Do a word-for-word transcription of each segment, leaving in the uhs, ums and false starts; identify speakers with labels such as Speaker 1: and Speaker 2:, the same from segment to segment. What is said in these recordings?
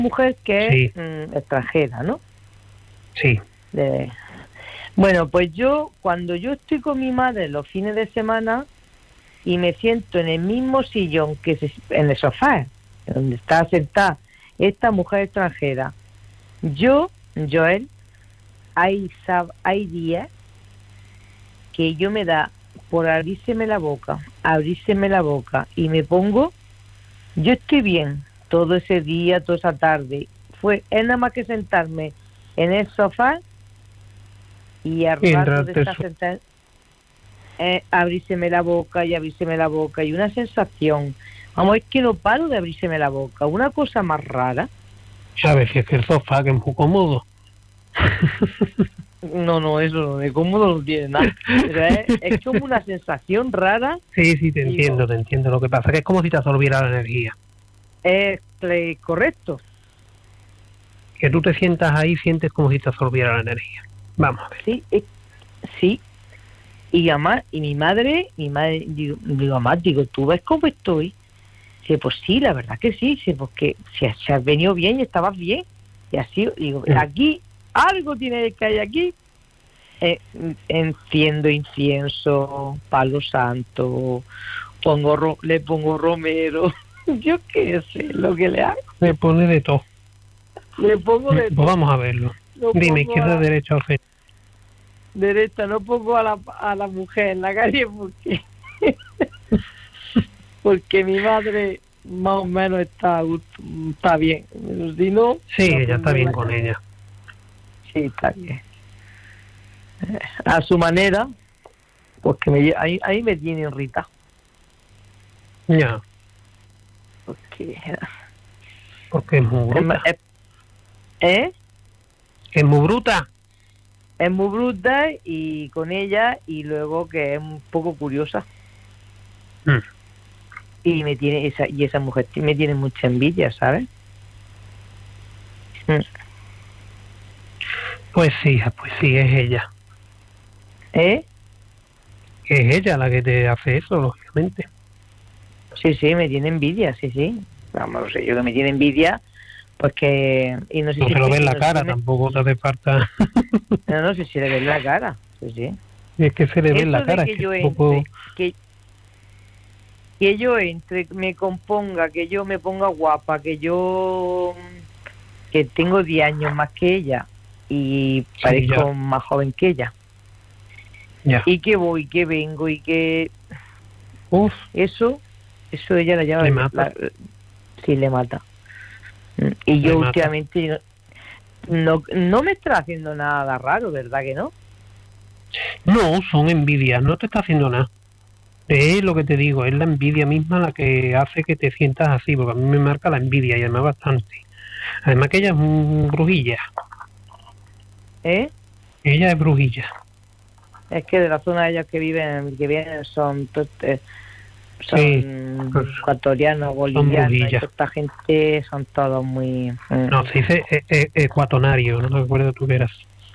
Speaker 1: mujer que es
Speaker 2: Sí.
Speaker 1: mm, extranjera, ¿no?
Speaker 2: Sí.
Speaker 1: De... Bueno, pues yo, cuando yo estoy con mi madre los fines de semana y me siento en el mismo sillón que se, en el sofá, donde está sentada esta mujer extranjera, yo, Joel, hay, sab- hay días que yo me da por abrírseme la boca, abrírseme la boca y me pongo, yo estoy bien todo ese día, toda esa tarde. Fue, es nada más que sentarme en el sofá y al
Speaker 2: Y
Speaker 1: rato de
Speaker 2: entrarte
Speaker 1: estar
Speaker 2: eso.
Speaker 1: sentada, eh, abrírseme la boca y abrírseme la boca y una sensación, vamos, es que no paro de abrírseme la boca, una cosa más rara.
Speaker 2: A ver si es que el sofá que es muy cómodo.
Speaker 1: No, no, eso no, de cómodo no tiene nada. Pero es, es como una sensación rara.
Speaker 2: Sí, sí, te
Speaker 1: Digo,
Speaker 2: entiendo, te entiendo. Lo que pasa es que es como si te absorbiera la energía.
Speaker 1: es eh, correcto.
Speaker 2: Que tú te sientas ahí, sientes como si te absorbiera la energía. Vamos a ver.
Speaker 1: Sí, es- sí. Y además, y mi madre, mi madre, digo, digo, mamá, digo, ¿tú ves cómo estoy? Dice, pues sí, la verdad que sí, dice, porque si has, si has venido bien y estabas bien. Y así, digo,
Speaker 2: Mm.
Speaker 1: aquí, algo tiene que hay aquí. Eh, enciendo incienso, palo santo, pongo ro- le pongo romero, yo qué sé lo que le hago,
Speaker 2: Me pone de todo.
Speaker 1: le pongo de
Speaker 2: Pues
Speaker 1: todo.
Speaker 2: vamos a verlo.
Speaker 1: No
Speaker 2: Dime,
Speaker 1: pongo a
Speaker 2: izquierda,
Speaker 1: la
Speaker 2: derecha o centro.
Speaker 1: derecha, no pongo a la, a la mujer en la calle porque porque mi madre más o menos está a gusto, está bien. Pero si no,
Speaker 2: Sí,
Speaker 1: la
Speaker 2: ella
Speaker 1: pongo
Speaker 2: está
Speaker 1: en
Speaker 2: bien
Speaker 1: la
Speaker 2: con
Speaker 1: calle.
Speaker 2: ella.
Speaker 1: Sí, está bien. A su manera, porque me, ahí, ahí me tiene irritado.
Speaker 2: Ya,
Speaker 1: Porque,
Speaker 2: porque es muy
Speaker 1: es,
Speaker 2: bruta.
Speaker 1: es- ¿eh?
Speaker 2: Es muy bruta.
Speaker 1: Es muy bruta y con ella, y luego que es un poco curiosa.
Speaker 2: Mm.
Speaker 1: Y me tiene esa y esa mujer me tiene mucha envidia, ¿sabes? Mm.
Speaker 2: Pues sí, pues sí, es ella.
Speaker 1: ¿Eh?
Speaker 2: Es ella la que te hace eso, lógicamente.
Speaker 1: Sí, sí, me tiene envidia, sí, sí. Vamos, no sé yo que me tiene envidia, pues que... Y no sé
Speaker 2: No
Speaker 1: si
Speaker 2: se lo
Speaker 1: es
Speaker 2: ve en
Speaker 1: que
Speaker 2: la
Speaker 1: no sé
Speaker 2: cara,
Speaker 1: si me-
Speaker 2: tampoco te hace falta.
Speaker 1: no, no sé si le ve en la cara, sí, sí.
Speaker 2: Es que se le ve en la
Speaker 1: Eso de
Speaker 2: cara, es
Speaker 1: que
Speaker 2: que
Speaker 1: yo
Speaker 2: tampoco.
Speaker 1: entre, que, que yo entre, me componga, que yo me ponga guapa, que yo... que tengo diez años más que ella y
Speaker 2: Sí,
Speaker 1: parezco
Speaker 2: ya,
Speaker 1: más joven que ella.
Speaker 2: ya.
Speaker 1: Y que voy, que vengo y que...
Speaker 2: Uf,
Speaker 1: Eso, eso ella la llama...
Speaker 2: le mata,
Speaker 1: La, sí, le mata. Y
Speaker 2: le
Speaker 1: yo
Speaker 2: mata.
Speaker 1: últimamente no, no me está haciendo nada raro, ¿verdad que no?
Speaker 2: No, son envidias, no te está haciendo nada. Es lo que te digo, es la envidia misma la que hace que te sientas así, porque a mí me marca la envidia y además bastante. Además que ella es un brujilla,
Speaker 1: ¿Eh?
Speaker 2: ella es brujilla.
Speaker 1: Es que de la zona de ellos que viven, que vienen son to- eh, son
Speaker 2: Sí, pues
Speaker 1: ecuatorianos,
Speaker 2: son
Speaker 1: bolivianos, y
Speaker 2: brujillas.
Speaker 1: toda esta gente son todos muy... mm,
Speaker 2: No, se dice e- e- ecuatonario, no me acuerdo tú que eras.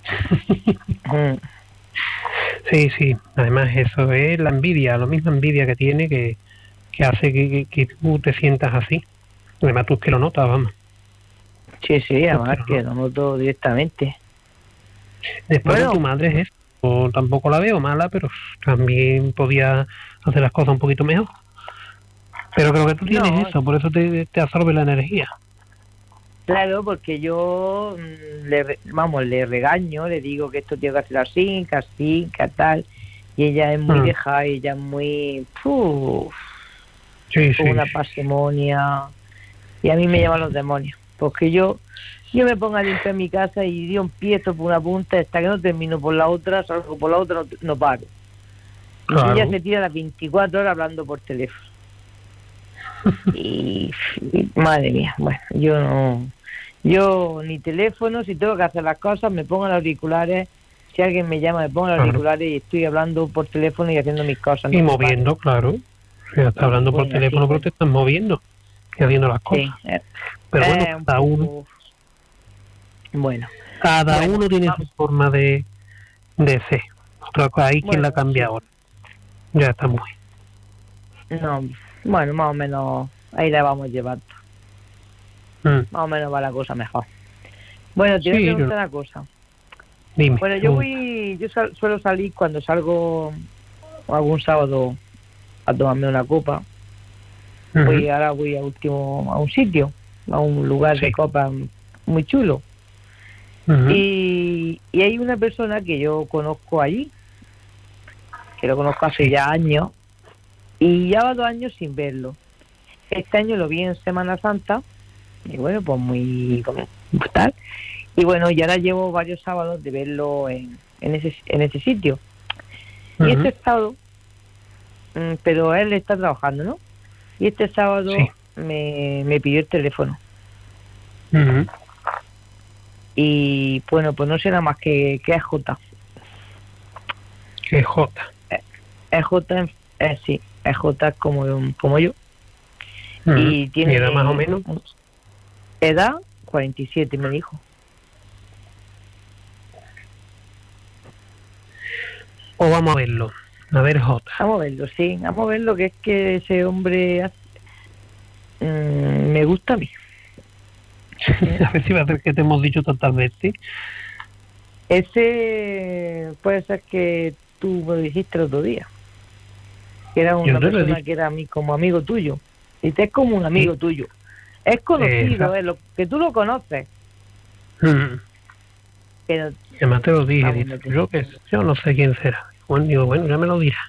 Speaker 1: mm.
Speaker 2: Sí, sí, además eso es la envidia, la misma envidia que tiene que, que hace que, que, que tú te sientas así. Además tú es que lo notas, vamos.
Speaker 1: Sí, sí,
Speaker 2: Tú es que
Speaker 1: además
Speaker 2: lo
Speaker 1: que
Speaker 2: notas.
Speaker 1: lo noto directamente.
Speaker 2: Después de
Speaker 1: Bueno,
Speaker 2: tu madre es eso. O tampoco la veo mala, pero también podía hacer las cosas un poquito mejor. Pero creo que tú tienes
Speaker 1: no,
Speaker 2: eso, por eso te, te absorbe la energía.
Speaker 1: claro, porque yo, mm, le, re- vamos, le regaño, le digo que esto tiene que hacer así, que así, que tal, y ella es muy
Speaker 2: Mm.
Speaker 1: deja, ella es muy... Uf,
Speaker 2: Sí,
Speaker 1: con
Speaker 2: sí,
Speaker 1: una
Speaker 2: sí.
Speaker 1: parsimonia, y a mí me llaman los demonios, porque yo yo me pongo a limpiar mi casa y yo empiezo por una punta hasta que no termino por la otra, salgo por la otra, no, no paro. Y
Speaker 2: Claro.
Speaker 1: ella se tira las veinticuatro horas hablando por teléfono. Y, y madre mía, bueno, yo no, yo ni teléfono, si tengo que hacer las cosas me pongo los auriculares, si alguien me llama me pongo los
Speaker 2: Claro.
Speaker 1: auriculares y estoy hablando por teléfono y haciendo mis cosas.
Speaker 2: Y
Speaker 1: no me
Speaker 2: moviendo, claro. O sea, estás
Speaker 1: paro.
Speaker 2: hablando por
Speaker 1: Bueno,
Speaker 2: teléfono,
Speaker 1: así,
Speaker 2: pero te estás moviendo y haciendo las cosas.
Speaker 1: sí, eh,
Speaker 2: Pero bueno,
Speaker 1: eh, un
Speaker 2: cada uno,
Speaker 1: poco, bueno,
Speaker 2: cada
Speaker 1: bueno,
Speaker 2: uno tiene
Speaker 1: va-
Speaker 2: su forma de, de ser. Otra cosa, hay quien la
Speaker 1: bueno,
Speaker 2: cambia
Speaker 1: sí.
Speaker 2: ahora. Ya está muy.
Speaker 1: No, bueno, más o menos ahí la vamos llevando.
Speaker 2: Mm.
Speaker 1: Más o menos va la cosa mejor. Bueno, te voy
Speaker 2: Sí,
Speaker 1: a preguntar
Speaker 2: yo-
Speaker 1: una cosa.
Speaker 2: Dime.
Speaker 1: Bueno, yo
Speaker 2: pregunta.
Speaker 1: voy, yo sal- suelo salir cuando salgo algún sábado a tomarme una copa.
Speaker 2: Ujú.
Speaker 1: Voy, ahora voy a último a un sitio, a un lugar de
Speaker 2: Sí.
Speaker 1: copas muy chulo.
Speaker 2: Ujú.
Speaker 1: Y, y hay una persona que yo conozco allí, que lo conozco hace
Speaker 2: Sí.
Speaker 1: ya años, y ya va dos años sin verlo. Este año lo vi en Semana Santa, y bueno, pues muy como, pues tal. Y bueno, y ahora llevo varios sábados de verlo en, en ese en ese sitio. Y
Speaker 2: Ujú.
Speaker 1: este sábado, mm, pero él está trabajando, ¿no? Y este sábado
Speaker 2: Sí.
Speaker 1: me, me pidió el teléfono.
Speaker 2: Ujú.
Speaker 1: Y bueno, pues no sé nada más que, que E J.
Speaker 2: Que J.
Speaker 1: E J, eh, sí, E J como, como yo.
Speaker 2: Ujú.
Speaker 1: Y tiene
Speaker 2: edad más o menos?
Speaker 1: edad cuarenta y siete, me dijo.
Speaker 2: O vamos a verlo. A ver, J.
Speaker 1: Vamos a verlo, sí, vamos a ver lo que es que ese hombre hace. Mm, me gusta a mí.
Speaker 2: A ver si va a ser que te hemos dicho tantas veces.
Speaker 1: Ese puede ser que tú me dijiste el otro día, que era
Speaker 2: Yo
Speaker 1: una
Speaker 2: te lo he
Speaker 1: persona
Speaker 2: dicho.
Speaker 1: que era a mí como amigo tuyo. Y te es como un amigo
Speaker 2: Sí.
Speaker 1: tuyo. Es conocido,
Speaker 2: Exacto.
Speaker 1: es lo que tú lo conoces,
Speaker 2: Ujú.
Speaker 1: pero
Speaker 2: Además te lo dije,
Speaker 1: Vamos,
Speaker 2: dice,
Speaker 1: mete.
Speaker 2: yo que yo no sé quién será. Bueno, digo, bueno, ya me lo dirá.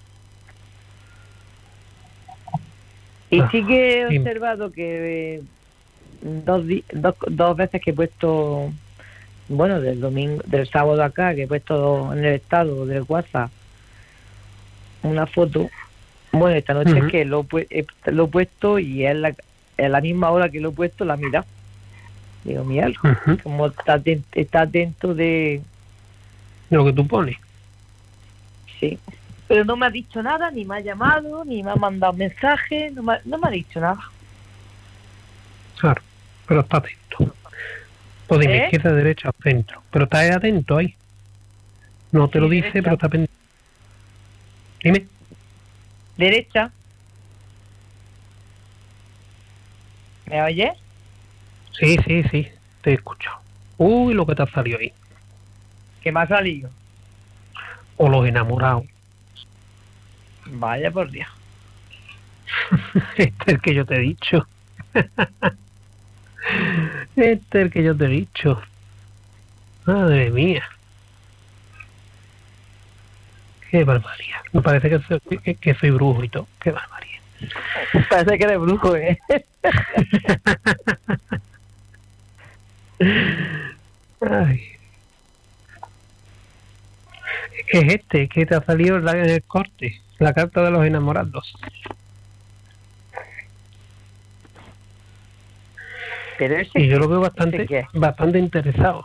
Speaker 1: y
Speaker 2: Ah,
Speaker 1: sí que he
Speaker 2: sí.
Speaker 1: observado que eh, dos, di- dos dos veces que he puesto, bueno, del domingo, del sábado acá, que he puesto en el estado del WhatsApp una foto. Bueno, esta noche
Speaker 2: Ujú.
Speaker 1: es que lo, he pu- he- lo he puesto y es la, a la misma hora que lo he puesto la mira. Digo, míralo,
Speaker 2: Ujú.
Speaker 1: como está, aten- está atento de...
Speaker 2: Lo que tú pones.
Speaker 1: Sí. Pero no me ha dicho nada, ni me ha llamado, ni me ha mandado mensaje, no me, ha- no me ha dicho nada.
Speaker 2: Claro, pero está atento. O dime,
Speaker 1: ¿Eh?
Speaker 2: izquierda, derecha o centro. Pero está atento ahí. No te
Speaker 1: Sí,
Speaker 2: lo dice,
Speaker 1: derecha.
Speaker 2: pero está pendiente. Dime.
Speaker 1: Derecha. ¿Me oyes?
Speaker 2: Sí, sí, sí, te he escuchado. Uy, lo que te ha salido ahí.
Speaker 1: Que me ha salido.
Speaker 2: O los enamorados.
Speaker 1: Vaya por Dios.
Speaker 2: Este es el que yo te he dicho. Este es el que yo te he dicho. Madre mía. Qué barbaridad. Me parece que soy, que, que soy brujo y todo. Qué barbaridad.
Speaker 1: Parece que eres brujo, ¿eh?
Speaker 2: Ay. ¿Qué es este? ¿Qué te ha salido en la- en el corte? La carta de los enamorados.
Speaker 1: Pero ese
Speaker 2: Y yo
Speaker 1: qué-
Speaker 2: lo veo
Speaker 1: ese
Speaker 2: bastante,
Speaker 1: qué.
Speaker 2: bastante interesado.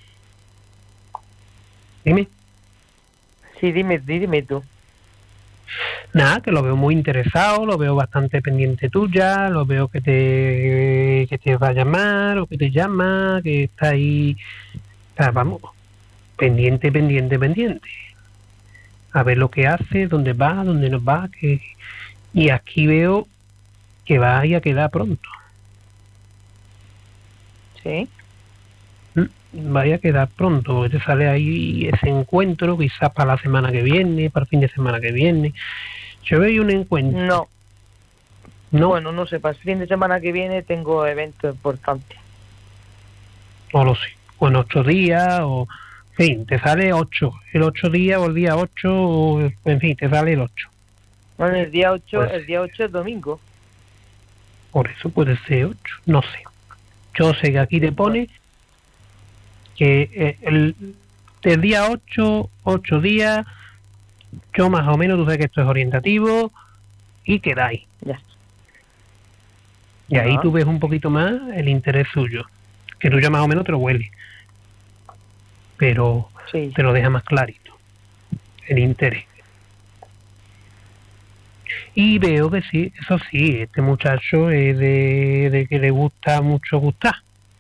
Speaker 2: Dime.
Speaker 1: Sí, dime, dime tú.
Speaker 2: Nada, que lo veo muy interesado, lo veo bastante pendiente tuya, lo veo que te que te va a llamar o que te llama, que está ahí, o sea, vamos, pendiente, pendiente, pendiente. A ver lo que hace, dónde va, dónde nos va, que y aquí veo que va a quedar pronto.
Speaker 1: Sí.
Speaker 2: Vaya a quedar pronto, porque te sale ahí ese encuentro, quizás para la semana que viene, para el fin de semana que viene. Yo veo un encuentro.
Speaker 1: No.
Speaker 2: No,
Speaker 1: Bueno, no sé, para el fin de semana que viene tengo eventos importantes.
Speaker 2: no lo sé. O en ocho días, o en fin, te sale ocho. El ocho días o el día ocho, o, en fin, te sale el ocho.
Speaker 1: Bueno, el día ocho,
Speaker 2: Pues-
Speaker 1: el día ocho es domingo.
Speaker 2: Por eso puede ser ocho, no sé. Yo sé que aquí te pone que eh, el, del día ocho, ocho días, yo más o menos, tú sabes que esto es orientativo, y quedáis.
Speaker 1: Ya.
Speaker 2: Y ahí
Speaker 1: Ajá.
Speaker 2: tú ves un poquito más el interés suyo, que tú ya más o menos te lo hueles, pero
Speaker 1: Sí.
Speaker 2: te lo deja más clarito, el interés. Y veo que sí, eso sí, este muchacho es de, de que le gusta mucho gustar,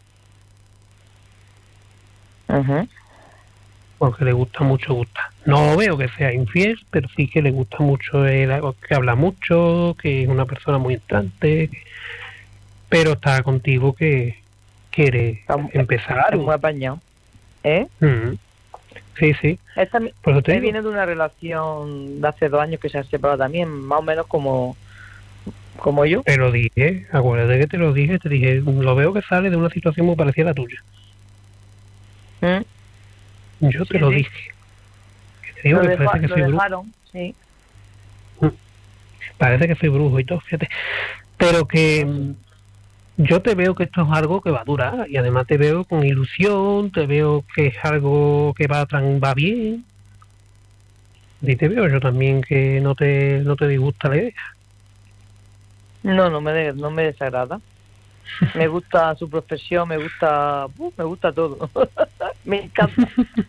Speaker 1: Ajá.
Speaker 2: porque le gusta mucho gustar. No veo que sea infiel, pero sí que le gusta mucho, el, que habla mucho, que es una persona muy instante, pero está contigo que quiere
Speaker 1: Está mu-
Speaker 2: empezar
Speaker 1: es
Speaker 2: algo.
Speaker 1: muy apañado. ¿Eh?
Speaker 2: Mm. Sí, sí.
Speaker 1: Esta mi-
Speaker 2: Por eso te
Speaker 1: él
Speaker 2: digo.
Speaker 1: viene de una relación de hace dos años que se ha separado también, más o menos como, como yo.
Speaker 2: Te lo dije, acuérdate que te lo dije, te dije, lo veo que sale de una situación muy parecida a la tuya.
Speaker 1: ¿Mm?
Speaker 2: Yo te
Speaker 1: Sí,
Speaker 2: lo
Speaker 1: sí.
Speaker 2: dije. Que te digo
Speaker 1: Lo,
Speaker 2: que
Speaker 1: deja-
Speaker 2: parece que
Speaker 1: lo
Speaker 2: soy brujo.
Speaker 1: dejaron, sí.
Speaker 2: Parece que soy brujo y todo, fíjate. Pero que mm, yo te veo que esto es algo que va a durar y además te veo con ilusión, te veo que es algo que va, tran- va bien. Y te veo yo también que no te, no te disgusta la idea.
Speaker 1: No, no me, de- no me desagrada. Me gusta su profesión, me gusta, uh, me gusta todo. Me encanta.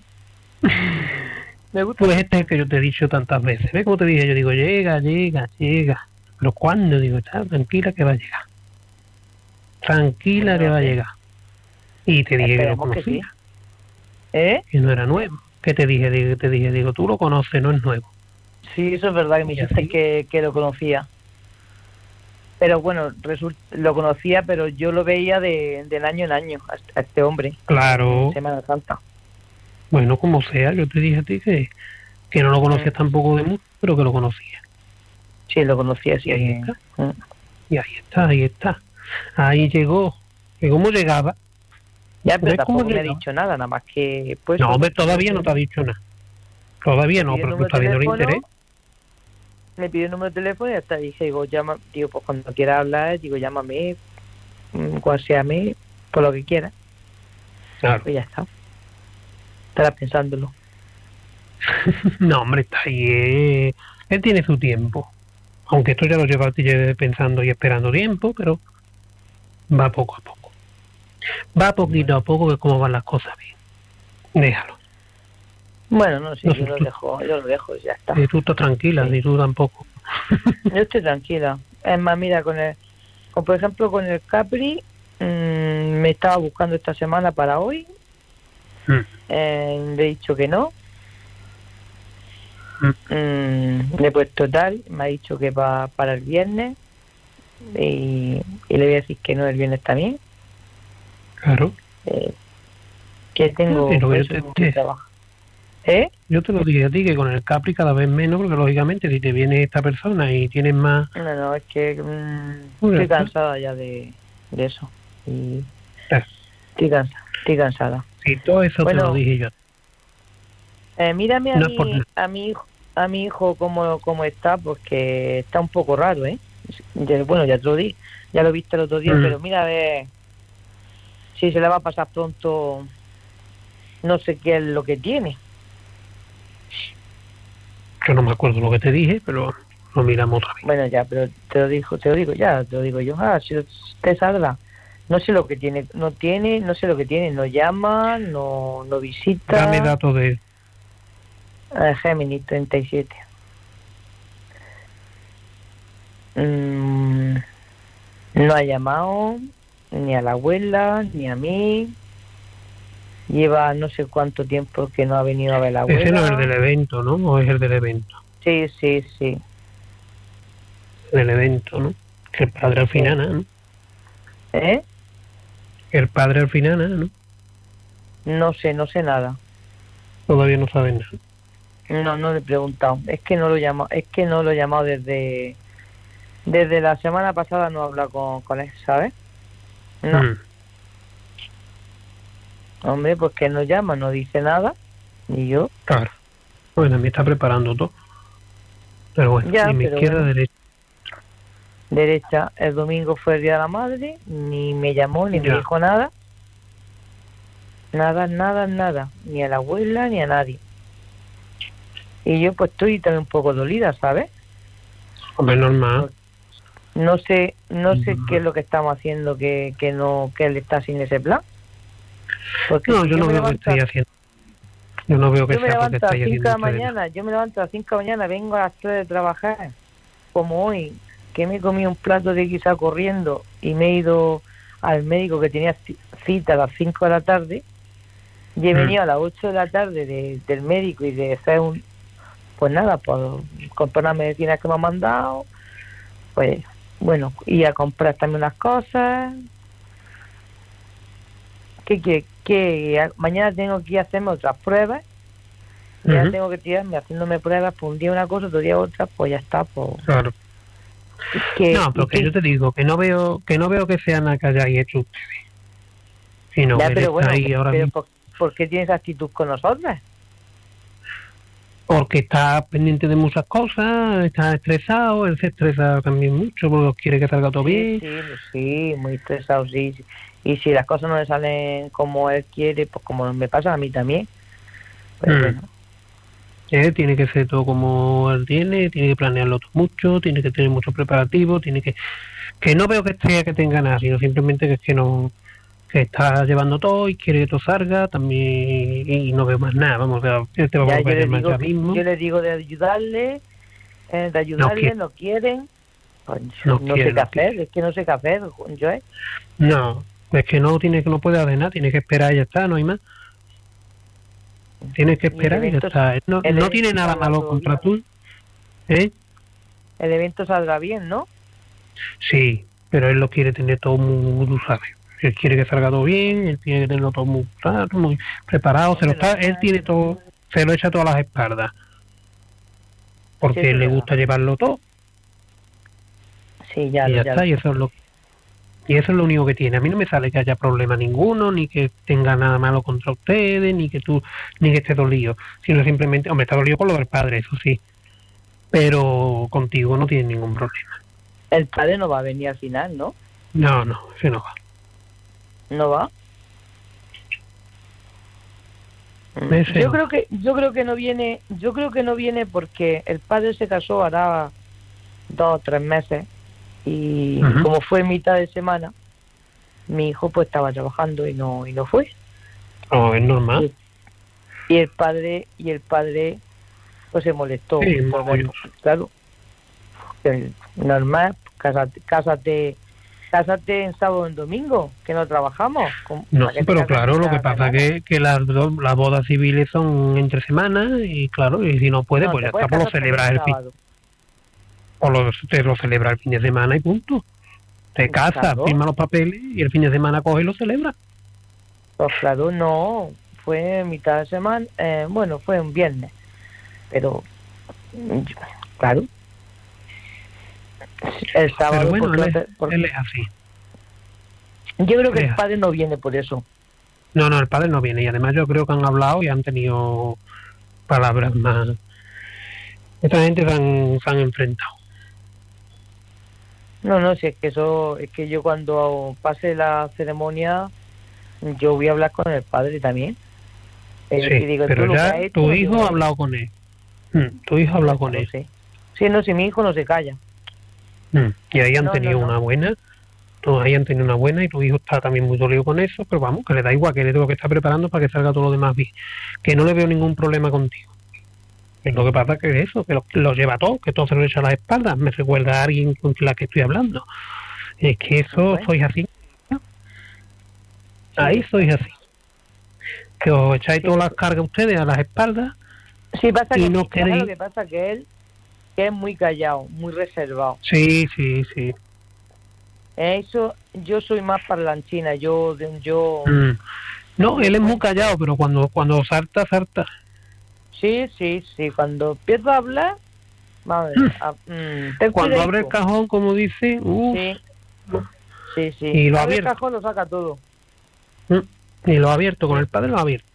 Speaker 1: Me gusta.
Speaker 2: Pues este es el que yo te he dicho tantas veces. ¿Ves cómo te dije? Yo digo, llega, llega, llega. Pero ¿cuándo? Digo, está tranquila que va a llegar. Tranquila
Speaker 1: Bueno,
Speaker 2: que va a
Speaker 1: sí.
Speaker 2: llegar. Y te dije que lo
Speaker 1: Esperemos que sí.
Speaker 2: conocía,
Speaker 1: ¿Eh?
Speaker 2: que no era nuevo. ¿Qué te dije? Digo, te dije, digo, tú lo conoces, no es nuevo.
Speaker 1: Sí, eso es verdad que me
Speaker 2: ¿Y
Speaker 1: dijiste
Speaker 2: así?
Speaker 1: que, que lo conocía. Pero bueno, result- lo conocía, pero yo lo veía de, del año en año a, a este hombre.
Speaker 2: Claro.
Speaker 1: En Semana Santa.
Speaker 2: Bueno, como sea, yo te dije a ti que, que no lo conocías
Speaker 1: Mm.
Speaker 2: tampoco de mucho, pero que lo conocías.
Speaker 1: Sí, lo conocía, sí.
Speaker 2: Y ahí está.
Speaker 1: Mm.
Speaker 2: Y ahí está, ahí está. Ahí llegó. ¿Y cómo llegaba?
Speaker 1: Ya, pero
Speaker 2: ¿Ves cómo
Speaker 1: tampoco me ha
Speaker 2: llegaba?
Speaker 1: dicho nada, nada más que... pues
Speaker 2: No,
Speaker 1: eso,
Speaker 2: hombre, todavía no te ha dicho nada. Todavía
Speaker 1: me
Speaker 2: no,
Speaker 1: pidió el
Speaker 2: pero tú
Speaker 1: número
Speaker 2: estás
Speaker 1: de
Speaker 2: viendo el
Speaker 1: teléfono,
Speaker 2: interés.
Speaker 1: me pidió el número de teléfono y hasta dije, digo, llama, digo, pues cuando quiera hablar, digo, llámame, mm, cuaseame, por lo que quiera.
Speaker 2: Claro.
Speaker 1: Pues ya está. Estará pensándolo.
Speaker 2: No, hombre, está ahí. eh. Él tiene su tiempo. Aunque esto ya lo lleva lleva pensando y esperando tiempo, pero va poco a poco. Va poquito a poco, que como van las cosas bien. Déjalo.
Speaker 1: Bueno, no sé,
Speaker 2: No,
Speaker 1: yo lo
Speaker 2: tú-
Speaker 1: dejo, yo lo dejo y ya está.
Speaker 2: Y tú estás tranquila,
Speaker 1: Sí.
Speaker 2: y tú tampoco.
Speaker 1: Yo estoy tranquila. Es más, mira, con el, con, por ejemplo, con el Capri, mmm, me estaba buscando esta semana para hoy.
Speaker 2: Mm.
Speaker 1: Eh, le he dicho que no.
Speaker 2: Mm.
Speaker 1: Mm, le he puesto tal, me ha dicho que va para el viernes. Y, y le voy a decir que no el viernes también.
Speaker 2: Claro.
Speaker 1: Eh, que tengo
Speaker 2: Sí, lo que
Speaker 1: pues,
Speaker 2: yo te-
Speaker 1: mucho
Speaker 2: te-
Speaker 1: trabajo. ¿Eh?
Speaker 2: Yo te lo dije a ti, que con el Capri cada vez menos, porque lógicamente si te viene esta persona y tienes más...
Speaker 1: No, no, es que mm,
Speaker 2: Pues ya
Speaker 1: estoy
Speaker 2: está.
Speaker 1: cansada ya de, de eso. Y
Speaker 2: Ah,
Speaker 1: estoy cansada, estoy cansada.
Speaker 2: sí, todo eso
Speaker 1: Bueno,
Speaker 2: te lo dije yo.
Speaker 1: Eh, mírame a
Speaker 2: No es por
Speaker 1: mi,
Speaker 2: nada.
Speaker 1: a mi hijo, a mi hijo cómo, cómo está, porque está un poco raro, ¿eh? Ya- Bueno, ya te lo di, ya lo viste el otro día,
Speaker 2: Mm.
Speaker 1: pero mira a ver si se le va a pasar pronto, no sé qué es lo que tiene.
Speaker 2: Yo no me acuerdo lo que te dije, pero lo miramos otra vez.
Speaker 1: Bueno, ya, pero te lo digo, te lo digo ya, te lo digo yo. Ah, si te salga, no sé lo que tiene, no tiene, no sé lo que tiene, no llama, no, no visita.
Speaker 2: Dame datos de...
Speaker 1: Eh, Géminis treinta y siete. Mm, no ha llamado ni a la abuela ni a mí. Lleva no sé cuánto tiempo que no ha venido a ver a la abuela.
Speaker 2: Ese no es el del evento, ¿no? ¿O es el del evento?
Speaker 1: Sí, sí, sí.
Speaker 2: Del evento, ¿no? Que el padre al final, ¿no?
Speaker 1: ¿Eh?
Speaker 2: Que el padre al final, ¿no?
Speaker 1: No sé, no sé nada.
Speaker 2: Todavía no saben nada.
Speaker 1: No, no le he preguntado. Es que no lo llamo, es que no lo he llamado desde desde la semana pasada, no he hablado con, con él, ¿sabes? No.
Speaker 2: Mm.
Speaker 1: Hombre, pues que no llama, no dice nada. Y yo,
Speaker 2: Claro. Bueno, me está preparando todo. Pero bueno,
Speaker 1: Ya,
Speaker 2: ni mi
Speaker 1: pero
Speaker 2: izquierda,
Speaker 1: bueno.
Speaker 2: derecha.
Speaker 1: derecha, el domingo fue el día de la madre, ni me llamó, ni
Speaker 2: Ya.
Speaker 1: me dijo nada. Nada, nada, nada. Ni a la abuela, ni a nadie. Y yo pues estoy también un poco dolida, ¿sabes?
Speaker 2: Hombre, normal.
Speaker 1: No sé, no sé
Speaker 2: Mm.
Speaker 1: qué es lo que estamos haciendo que, que no, que él está sin ese plan. Porque
Speaker 2: No,
Speaker 1: si
Speaker 2: yo no
Speaker 1: me
Speaker 2: veo que
Speaker 1: levanto-
Speaker 2: estéis haciendo. Yo no veo que
Speaker 1: Yo me
Speaker 2: sea porque
Speaker 1: levanto a las
Speaker 2: estáis
Speaker 1: cinco
Speaker 2: haciendo
Speaker 1: de la
Speaker 2: ustedes nada.
Speaker 1: mañana, yo me levanto a las cinco de la mañana, vengo a las tres de trabajar, como hoy, que me he comido un plato de guisa corriendo y me he ido al médico que tenía ci- cita a las cinco de la tarde, y he
Speaker 2: Mm.
Speaker 1: venido a las ocho de la tarde de- del médico y de hacer un, pues nada, por comprar unas medicinas que me han mandado, pues bueno, y a comprar también unas cosas. Que, que, que mañana tengo que ir a hacerme otras pruebas. Ya
Speaker 2: uh-huh.
Speaker 1: tengo que tirarme haciéndome pruebas, pues un día una cosa, otro día otra, pues ya está. Pues...
Speaker 2: Claro.
Speaker 1: Que,
Speaker 2: no, pero que, que yo te digo, que no veo que no veo que sean acá ya y hecho ustedes. Sino
Speaker 1: ya,
Speaker 2: que
Speaker 1: pero bueno,
Speaker 2: ahí ahora
Speaker 1: pero
Speaker 2: mismo.
Speaker 1: ¿por, ¿por qué tienes actitud con nosotras?
Speaker 2: Porque está pendiente de muchas cosas, está estresado, él se estresa también mucho porque quiere que salga todo
Speaker 1: sí,
Speaker 2: bien.
Speaker 1: Sí, sí, muy estresado, sí. Y si las cosas no le salen como él quiere, pues como me pasa a mí también. Pues
Speaker 2: mm.
Speaker 1: bueno.
Speaker 2: Él tiene que ser todo como él tiene, tiene que planearlo todo mucho, tiene que tener mucho preparativo, tiene que... Que no veo que esté que tenga nada, sino simplemente que es que no... que está llevando todo y quiere que todo salga también y no veo más nada, vamos, a ver, te vamos
Speaker 1: Ya,
Speaker 2: a
Speaker 1: yo, le
Speaker 2: llamar
Speaker 1: digo,
Speaker 2: ya mismo.
Speaker 1: yo le digo de ayudarle, eh, de ayudarle, no, quiere. no quieren. Pues,
Speaker 2: no,
Speaker 1: no
Speaker 2: quiere,
Speaker 1: sé qué
Speaker 2: no
Speaker 1: hacer,
Speaker 2: quiere.
Speaker 1: es que no sé qué hacer, yo ¿eh?
Speaker 2: No, es que no tiene que no puede hacer nada, tiene que esperar y ya está, no hay más. Tienes que esperar y, y ya está. No, no tiene nada malo contra tú. ¿Eh?
Speaker 1: El evento saldrá bien, ¿no?
Speaker 2: Sí, pero él lo quiere tener todo muy, tú sabes. Él quiere que salga todo bien, él tiene que tenerlo todo muy, muy preparado. Hombre, se lo está, no, él tiene todo, se lo echa todas las espaldas. Porque sí, le gusta llevarlo todo.
Speaker 1: Sí, ya,
Speaker 2: y ya,
Speaker 1: ya
Speaker 2: está, y eso es lo y eso es lo único que tiene. A mí no me sale que haya problema ninguno, ni que tenga nada malo contra ustedes, ni que tú, ni que esté dolido, sino simplemente, hombre, está dolido por lo del padre, eso sí, pero contigo no tiene ningún problema.
Speaker 1: El padre no va a venir al final, ¿no?
Speaker 2: No, no, ese no va.
Speaker 1: ¿No va? Ese yo no. creo que yo creo que no viene, yo creo que no viene porque el padre se casó hará dos o tres meses y uh-huh. como fue en mitad de semana, mi hijo pues estaba trabajando y no y no fue.
Speaker 2: Oh, es normal.
Speaker 1: Y, y el padre y el padre pues se molestó.
Speaker 2: Sí,
Speaker 1: pues, bueno, claro. Normal, cásate, cásate, cásate en sábado o en domingo, que no trabajamos.
Speaker 2: No, pero claro, lo que pasa es que, que las, las bodas civiles son entre semanas y claro, y si no puede, no, pues ya está, por lo celebrar el fin. O lo, te lo celebra el fin de semana y punto. Te casas, claro. Firma los papeles y el fin de semana coge y lo celebra.
Speaker 1: Pues claro, no, fue mitad de semana, eh, bueno, fue un viernes, pero claro. El sábado,
Speaker 2: pero bueno,
Speaker 1: porque,
Speaker 2: él, es,
Speaker 1: porque...
Speaker 2: él es así.
Speaker 1: Yo creo que él el padre no viene por eso.
Speaker 2: No, no, el padre no viene y además yo creo que han hablado y han tenido palabras más. Esta gente se han, se han enfrentado.
Speaker 1: No, no, si es que eso, es que yo cuando pase la ceremonia, yo voy a hablar con el padre también.
Speaker 2: Eh, sí, y digo, pero ya hecho, tu hijo ha hablado con él. Mm, tu hijo ha hablado con él.
Speaker 1: Sí. Sí, no, si mi hijo no se calla.
Speaker 2: Mm, y ahí han
Speaker 1: no,
Speaker 2: tenido
Speaker 1: no, no.
Speaker 2: una buena, no, ahí han tenido una buena y tu hijo está también muy dolido con eso, pero vamos, que le da igual, que es lo que está preparando para que salga todo lo demás bien. Que no le veo ningún problema contigo. Es lo que pasa que es eso, que lo, lo lleva todo, que todo se lo echa a las espaldas. Me recuerda a alguien con la que estoy hablando. Es que eso bueno. sois así. ¿No? Ahí sí. sois así. Que os echáis sí. todas las cargas ustedes a las espaldas.
Speaker 1: Sí, pasa
Speaker 2: y
Speaker 1: que
Speaker 2: no queréis...
Speaker 1: lo que pasa que él que es muy callado, muy reservado.
Speaker 2: Sí, sí, sí.
Speaker 1: Eso, yo soy más parlanchina, yo... yo
Speaker 2: mm. No, él es muy callado, pero cuando cuando salta, salta.
Speaker 1: Sí, sí, sí, cuando empiezo a hablar, madre,
Speaker 2: mm.
Speaker 1: a, mm,
Speaker 2: cuando abre el cajón, como dice, uh,
Speaker 1: sí, sí, sí,
Speaker 2: y lo
Speaker 1: abre
Speaker 2: abierto.
Speaker 1: el cajón, lo saca todo.
Speaker 2: Mm. Y lo ha abierto, con el padre lo ha abierto.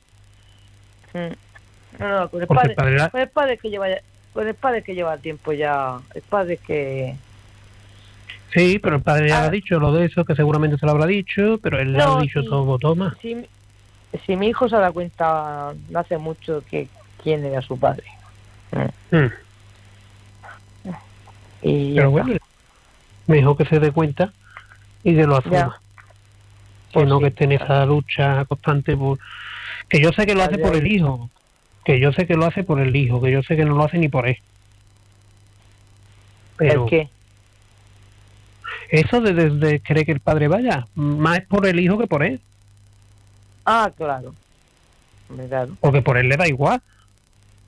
Speaker 1: Mm. No, no, con el padre, el padre, la... con el padre que lleva, con el padre que lleva tiempo ya, el padre que...
Speaker 2: Sí, pero el padre ya ah, ha dicho lo de eso, que seguramente se lo habrá dicho, pero él no, le ha dicho sí, todo, toma.
Speaker 1: Si, si mi hijo se da cuenta, no hace mucho que quién era su padre.
Speaker 2: Mm.
Speaker 1: Y
Speaker 2: pero bueno, mejor que se dé cuenta y que lo asuma. Que no sí, que esté en esa lucha constante por... Que yo sé que lo hace por el hijo, que yo sé que lo hace por el hijo, que yo sé que no lo hace ni por él. Pero...
Speaker 1: ¿El qué?
Speaker 2: Eso de, de, de querer que el padre vaya, más es por el hijo que por él.
Speaker 1: Ah, claro. claro.
Speaker 2: Porque por él le da igual.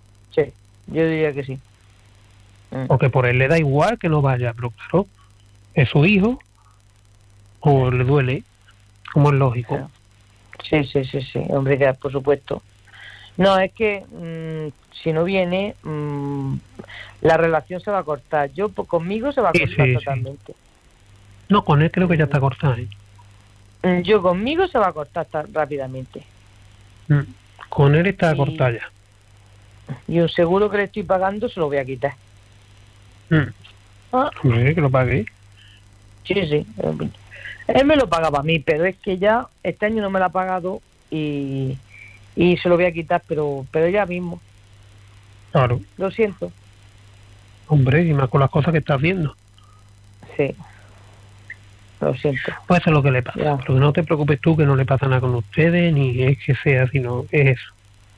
Speaker 1: Sí, yo diría que sí.
Speaker 2: Porque por él le da igual que no vaya, pero claro, es su hijo, o le duele, como es lógico.
Speaker 1: Sí, sí, sí, sí, hombre, que por supuesto. No, es que mmm, si no viene, mmm, la relación se va a cortar. Yo, pues, conmigo se va a
Speaker 2: Sí,
Speaker 1: cortar
Speaker 2: sí,
Speaker 1: totalmente.
Speaker 2: Sí. No, con él creo que ya está cortada, ¿eh?
Speaker 1: Yo conmigo se va a cortar tan rápidamente.
Speaker 2: Mm. Con él está
Speaker 1: y,
Speaker 2: cortada ya.
Speaker 1: Y un seguro que le estoy pagando se lo voy a quitar.
Speaker 2: Mm.
Speaker 1: ¿Ah?
Speaker 2: Hombre, que lo pague.
Speaker 1: Sí, sí. Él me lo pagaba a mí, pero es que ya este año no me lo ha pagado y, y se lo voy a quitar, pero pero ya mismo.
Speaker 2: Claro.
Speaker 1: Lo siento.
Speaker 2: Hombre, y más con las cosas que estás viendo.
Speaker 1: Sí. Lo siento.
Speaker 2: Pues eso es lo que le pasa. Ya. Pero no te preocupes tú, que no le pasa nada con ustedes, ni es que sea, sino es eso.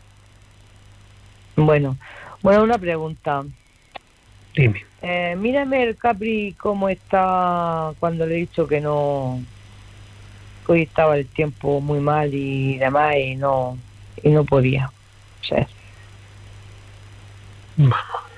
Speaker 1: Bueno, bueno, una pregunta.
Speaker 2: Dime.
Speaker 1: Eh, mírame el Capri cómo está cuando le he dicho que no, que hoy estaba el tiempo muy mal y demás y no y no podía ser.
Speaker 2: Vamos.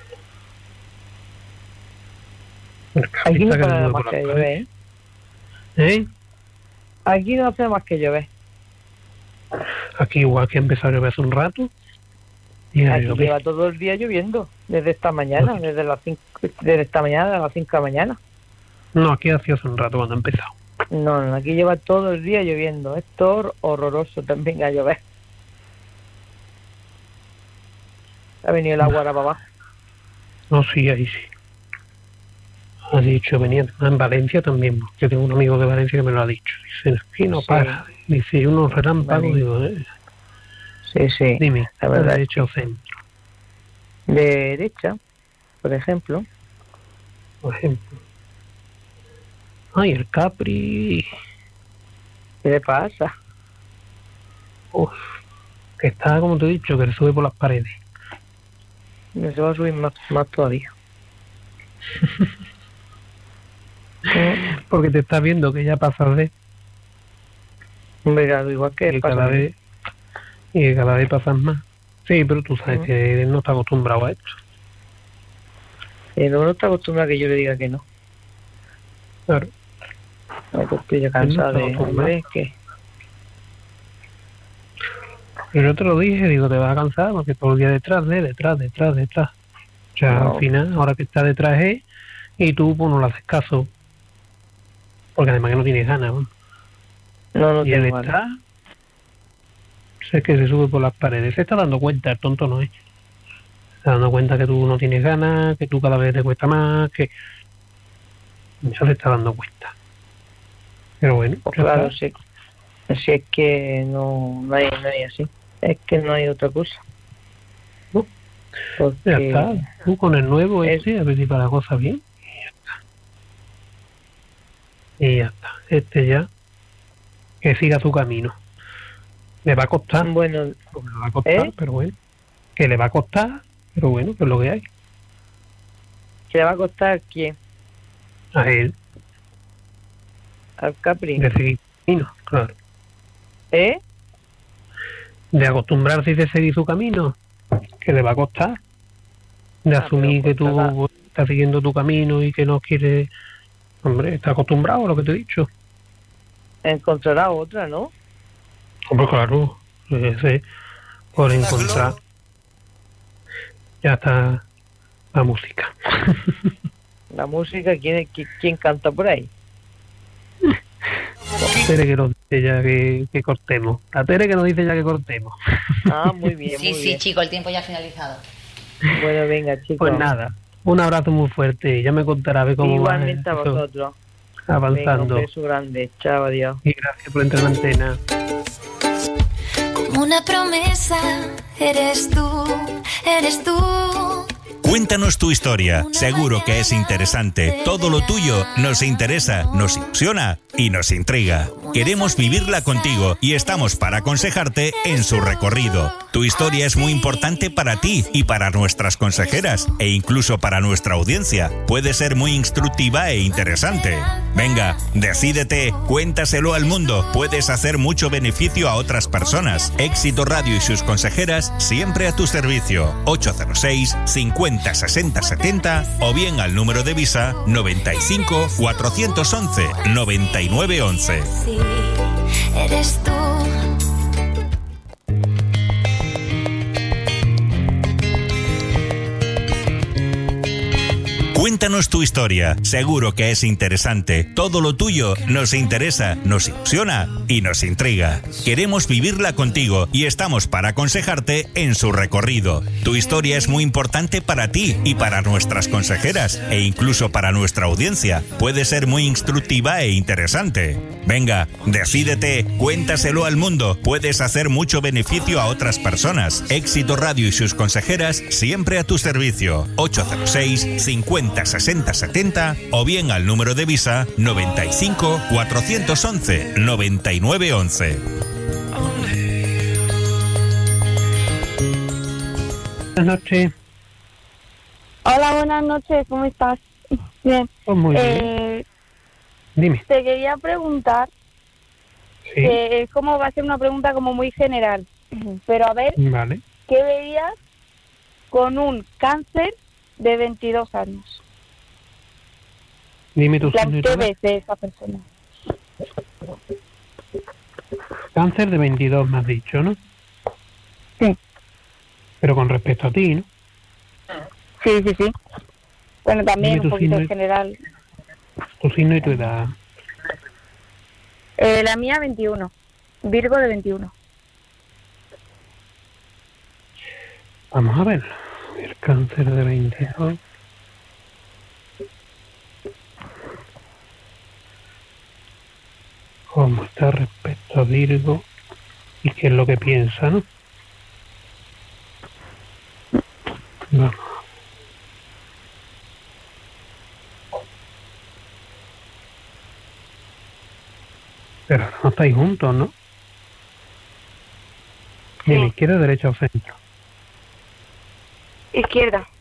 Speaker 1: Aquí no hace nada más que llover, ¿eh?
Speaker 2: ¿Eh?
Speaker 1: Aquí no hace más que llover.
Speaker 2: Aquí igual que ha empezado a llover hace un rato. Y
Speaker 1: aquí llover. Lleva todo el día lloviendo, desde esta mañana, no. desde las cinco, desde esta mañana, a las cinco de la mañana.
Speaker 2: No, aquí hace hace un rato cuando ha empezado.
Speaker 1: No, no, aquí lleva todo el día lloviendo. Esto es horroroso también a llover. Ha venido el agua ahora para abajo.
Speaker 2: No, sí, ahí sí. Ha dicho, venía en Valencia también, yo tengo un amigo de Valencia que me lo ha dicho. Dice, aquí no sí. para. Dice, unos relámpagos, vale. Digo, ¿eh?
Speaker 1: Sí, sí.
Speaker 2: Dime, la verdad. ¿Derecha o centro?
Speaker 1: De derecha, por ejemplo.
Speaker 2: Por ejemplo. Ay, el Capri.
Speaker 1: ¿Qué le pasa?
Speaker 2: Uf, que está, como te he dicho, que le sube por las paredes.
Speaker 1: Me se va a subir más, más todavía.
Speaker 2: Porque te estás viendo que ya pasa de...
Speaker 1: Hombre, claro, igual que,
Speaker 2: que cada vez y que cada vez pasas más. Sí, pero tú sabes uh-huh. que él no está acostumbrado a esto.
Speaker 1: Eh, no, no está acostumbrado a que yo le diga que no.
Speaker 2: Claro.
Speaker 1: No, pues estoy ya cansado no de... Hombre, que...
Speaker 2: Y el otro dije, digo, te vas a cansar porque todo el día detrás de, detrás, detrás, detrás. O sea, no. Al final, ahora que está detrás es, y tú pues no le haces caso. Porque además que no tienes ganas, ¿no?
Speaker 1: No, no
Speaker 2: y él está, sé que se sube por las paredes, se está dando cuenta, el tonto no es. Se está dando cuenta que tú no tienes ganas, que tú cada vez te cuesta más, que ya se está dando cuenta. Pero bueno,
Speaker 1: pues claro, sí. Si es que no, no, hay, no hay así, es que no hay otra cosa.
Speaker 2: No. Ya está, tú con el nuevo es... este, a ver si para la cosa bien, y ya está. Y ya está, este ya. Que siga su camino. Le va a costar.
Speaker 1: Bueno,
Speaker 2: le va a costar, ¿eh? Pero bueno. Que le va a costar, pero bueno, que es lo que hay.
Speaker 1: ¿Que le va a costar quién?
Speaker 2: A él.
Speaker 1: Al Capri.
Speaker 2: De seguir su camino, claro.
Speaker 1: ¿Eh?
Speaker 2: De acostumbrarse y de seguir su camino. Que le va a costar. De ah, asumir que tú la... estás siguiendo tu camino y que no quieres. Hombre, está acostumbrado a lo que te he dicho.
Speaker 1: Encontrará otra, ¿no?
Speaker 2: Pues claro, ese, por encontrar ya está la música.
Speaker 1: La música, ¿quién, quién canta por ahí?
Speaker 2: La Tere que nos dice ya que, que cortemos. La Tere que nos dice ya que cortemos.
Speaker 1: Ah, muy bien.
Speaker 3: Sí,
Speaker 1: muy
Speaker 3: sí,
Speaker 1: bien.
Speaker 3: chico, el tiempo ya ha finalizado.
Speaker 1: Bueno, venga, chicos.
Speaker 2: Pues nada, un abrazo muy fuerte. Ya me contará a ver cómo
Speaker 1: igualmente
Speaker 2: va.
Speaker 1: Igualmente a vosotros.
Speaker 2: Avanzando.
Speaker 1: Venga, un beso grande. Chao, adiós.
Speaker 2: Y gracias por entrar en la antena.
Speaker 4: Como una promesa, eres tú, eres tú.
Speaker 5: Cuéntanos tu historia. Seguro que es interesante. Todo lo tuyo nos interesa, nos ilusiona. y nos intriga. Queremos vivirla contigo y estamos para aconsejarte en su recorrido. Tu historia es muy importante para ti y para nuestras consejeras e incluso para nuestra audiencia. Puede ser muy instructiva e interesante. Venga, decídete, cuéntaselo al mundo. Puedes hacer mucho beneficio a otras personas. Éxito Radio y sus consejeras siempre a tu servicio. ocho cero seis, cincuenta, sesenta, setenta o bien al número de Visa noventa y cinco, cuatrocientos once, noventa y nueve once.
Speaker 4: Sí, eres tú.
Speaker 5: Cuéntanos tu historia, seguro que es interesante. Todo lo tuyo nos interesa, nos ilusiona y nos intriga. Queremos vivirla contigo y estamos para aconsejarte en su recorrido. Tu historia es muy importante para ti y para nuestras consejeras e incluso para nuestra audiencia. Puede ser muy instructiva e interesante. Venga, decídete, cuéntaselo al mundo. Puedes hacer mucho beneficio a otras personas. Éxito Radio y sus consejeras siempre a tu servicio. ocho cero seis, cincuenta, sesenta, setenta o bien al número de Visa noventa y cinco, cuatrocientos once, noventa y nueve once.
Speaker 2: Buenas noches.
Speaker 3: Hola, buenas noches, ¿cómo estás? Bien.
Speaker 2: Pues muy
Speaker 3: eh,
Speaker 2: bien. Dime.
Speaker 3: Te quería preguntar,
Speaker 2: Sí.
Speaker 3: que es como va a ser una pregunta como muy general, pero a ver,
Speaker 2: Vale.
Speaker 3: ¿qué veías con un cáncer de veintidós años?
Speaker 2: Dime tu
Speaker 3: En plan,
Speaker 2: signo y
Speaker 3: ¿qué
Speaker 2: tu edad.
Speaker 3: ves de esa persona?
Speaker 2: Cáncer de veintidós me has dicho, ¿no?
Speaker 3: Sí.
Speaker 2: Pero con respecto a ti, ¿no?
Speaker 3: Sí, sí, sí. Bueno, también
Speaker 2: Dime
Speaker 3: un
Speaker 2: tu
Speaker 3: poquito
Speaker 2: signo
Speaker 3: en
Speaker 2: y-
Speaker 3: general.
Speaker 2: Tu signo y tu edad.
Speaker 3: Eh, la mía veintiuno, Virgo de veintiuno.
Speaker 2: Vamos a ver. El cáncer de veintidós. ¿Cómo está respecto a Virgo? ¿Y qué es lo que piensa, no? Vamos. Pero no estáis juntos, ¿no? ¿De la
Speaker 3: Sí.
Speaker 2: izquierda, derecha o centro?
Speaker 3: Izquierda.